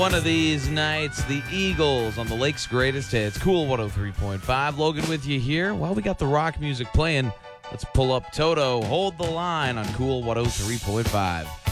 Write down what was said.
One of these nights, the Eagles on the Lake's Greatest Hits. Cool 103.5. Logan with you here. While we got the rock music playing, let's pull up Toto. Hold the line on Cool 103.5.